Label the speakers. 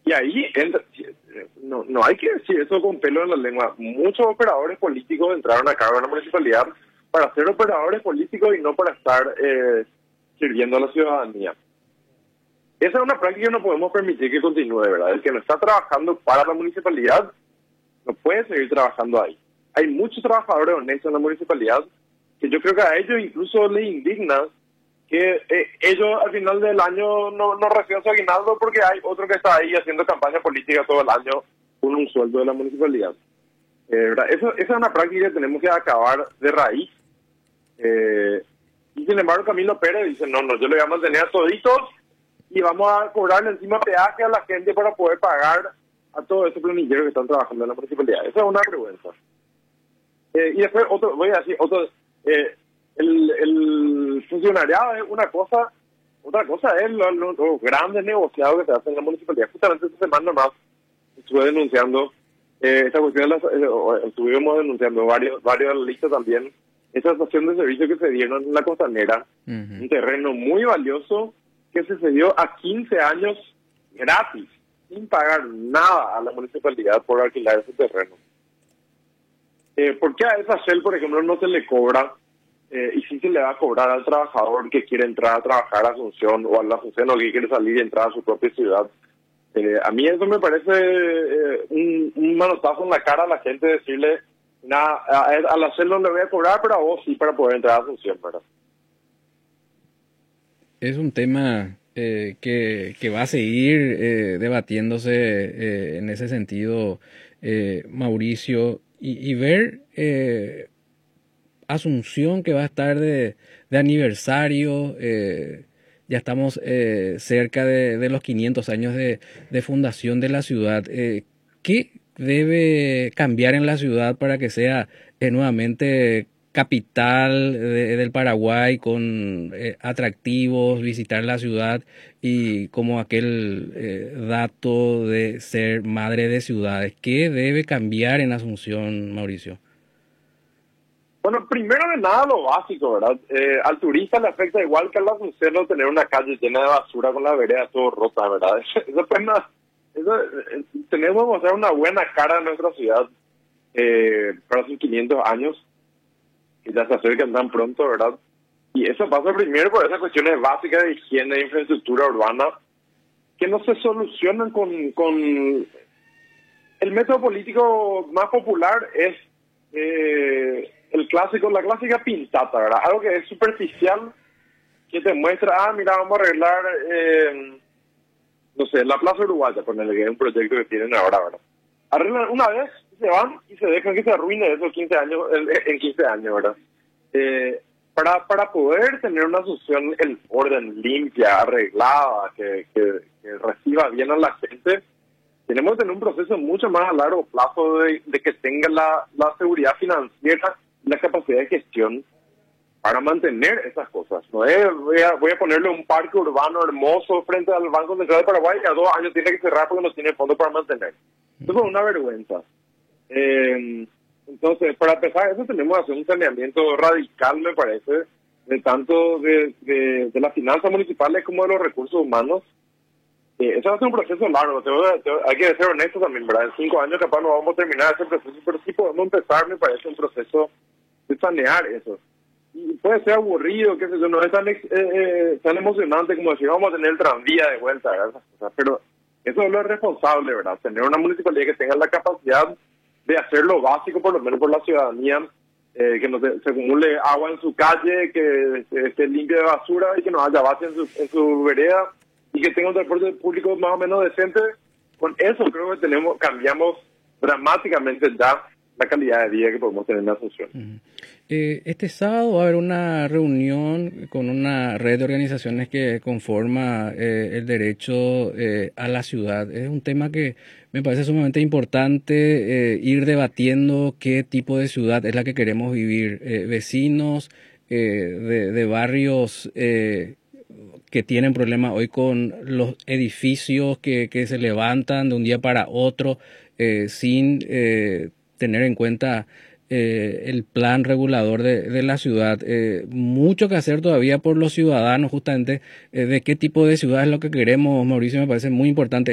Speaker 1: Y ahí no hay que decir eso con pelo en la lengua. Muchos operadores políticos entraron a cargo de la municipalidad para ser operadores políticos y no para estar sirviendo a la ciudadanía. Esa es una práctica que no podemos permitir que continúe, ¿verdad? El que no está trabajando para la municipalidad no puede seguir trabajando ahí. Hay muchos trabajadores honestos en la municipalidad que yo creo que a ellos incluso les indigna que ellos al final del año no reciban su aguinaldo porque hay otro que está ahí haciendo campaña política todo el año con un sueldo de la municipalidad. Esa es una práctica que tenemos que acabar de raíz. Y sin embargo Camilo Pérez dice, no, yo le voy a mantener a toditos y vamos a cobrarle encima peaje a la gente para poder pagar a todos esos planilleros que están trabajando en la municipalidad. Esa es una vergüenza. Y después el funcionariado es una cosa, otra cosa es los grandes negociados que se hacen en la municipalidad. Justamente esta semana más estuve denunciando esta cuestión, estuvimos denunciando varios de las listas también, esa estación de servicio que se dieron en la Costanera, un terreno muy valioso que se cedió a 15 años gratis, sin pagar nada a la municipalidad por alquilar ese terreno. ¿Por qué a esa Shell, por ejemplo, no se le cobra y sí se le va a cobrar al trabajador que quiere entrar a trabajar a Asunción o a la Asunción o que quiere salir y entrar a su propia ciudad? A mí eso me parece un manotazo en la cara a la gente, decirle, a la Shell no le voy a cobrar, pero a vos sí, para poder entrar a Asunción, ¿verdad?
Speaker 2: Es un tema que va a seguir debatiéndose en ese sentido, Mauricio, y ver Asunción, que va a estar de aniversario, ya estamos cerca de los 500 años de fundación de la ciudad. ¿Qué debe cambiar en la ciudad para que sea nuevamente capital del Paraguay, con atractivos, visitar la ciudad y como aquel dato de ser madre de ciudades? ¿Qué debe cambiar en Asunción, Mauricio?
Speaker 1: Bueno, primero de nada lo básico, ¿verdad? Al turista le afecta igual que al afunceno tener una calle llena de basura con la vereda todo rota, ¿verdad? Tenemos que mostrar una buena cara en nuestra ciudad para sus 500 años, que ya se acercan tan pronto, ¿verdad? Y eso pasa primero por esas cuestiones básicas de higiene e infraestructura urbana que no se solucionan con... El método político más popular es la clásica pintata, ¿verdad? Algo que es superficial, que te muestra, mira, vamos a arreglar, no sé, la Plaza Uruguaya, ponele, que es un proyecto que tienen ahora, ¿verdad? Arreglan una vez, se van y se dejan que se arruine esos 15 años, en 15 años, ¿verdad? Para poder tener una solución en orden, limpia, arreglada, que reciba bien a la gente, tenemos que tener un proceso mucho más a largo plazo de que tenga la seguridad financiera y la capacidad de gestión para mantener esas cosas. No es, voy a ponerle un parque urbano hermoso frente al Banco Central de Paraguay y a 2 años tiene que cerrar porque no tiene fondos para mantener. Eso es una vergüenza. Entonces, para empezar, eso tenemos que hacer un saneamiento radical, me parece, de tanto de las finanzas municipales como de los recursos humanos. Eso va a ser un proceso largo, hay que ser honestos también, ¿verdad? En 5 años capaz no vamos a terminar ese proceso, pero sí podemos empezar, me parece, un proceso de sanear eso. Y puede ser aburrido, qué sé yo, no es tan emocionante como decir, vamos a tener el tranvía de vuelta, ¿verdad? Esas cosas, pero eso es lo responsable, ¿verdad? Tener una municipalidad que tenga la capacidad de hacer lo básico, por lo menos por la ciudadanía, que no se acumule agua en su calle, que esté limpia de basura y que no haya bache en su vereda, y que tenga un transporte público más o menos decente. Con eso creo que cambiamos dramáticamente ya la calidad de vida que podemos tener en Asunción.
Speaker 2: Este sábado va a haber una reunión con una red de organizaciones que conforma el derecho a la ciudad. Es un tema que me parece sumamente importante ir debatiendo qué tipo de ciudad es la que queremos vivir. Vecinos de barrios que tienen problemas hoy con los edificios que se levantan de un día para otro sin tener en cuenta el plan regulador de la ciudad. Mucho que hacer todavía por los ciudadanos, justamente, de qué tipo de ciudad es lo que queremos, Mauricio. Me parece muy importante